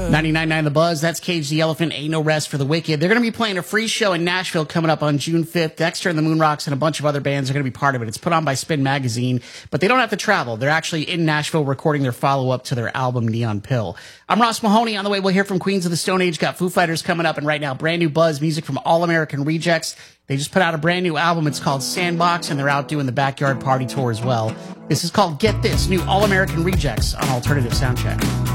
99.9 The Buzz. That's Cage the Elephant. Ain't no rest for the wicked. They're going to be playing a free show in Nashville coming up on June 5th. Dexter and the Moonrocks and a bunch of other bands are going to be part of it. It's put on by Spin Magazine, but they don't have to travel. They're actually in Nashville recording their follow-up to their album Neon Pill. I'm Ross Mahoney. On the way, we'll hear from Queens of the Stone Age. Got Foo Fighters coming up, and right now, brand new Buzz music from All American Rejects. They just put out a brand new album. It's called Sandbox, and they're out doing the Backyard Party Tour as well. This is called Get This, new All American Rejects on Alternative Soundcheck.